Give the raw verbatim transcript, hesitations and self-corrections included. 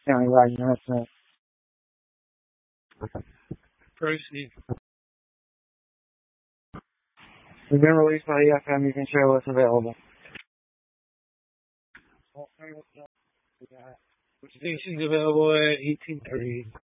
County Riding Resident. Proceed. We've been released by the F M. You can show what's available. Station's available at eighteen thirty.